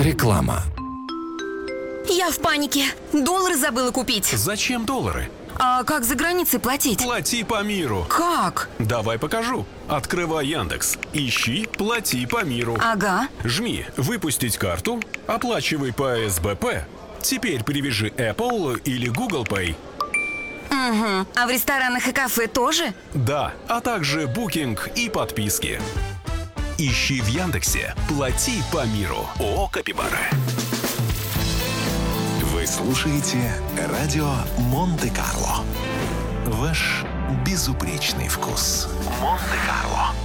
Реклама. Я в панике. Доллары забыла купить. Зачем доллары? А как за границей платить? Плати по миру. Как? Давай покажу. Открывай Яндекс. Ищи «Плати по миру». Ага. Жми «Выпустить карту», оплачивай по СБП. Теперь привяжи Apple или Google Pay. Угу. А в ресторанах и кафе тоже? Да, а также букинг и подписки. Ищи в Яндексе «Плати по миру». ООО «Капибара». Вы слушаете радио Монте-Карло. Ваш безупречный вкус. Монте-Карло.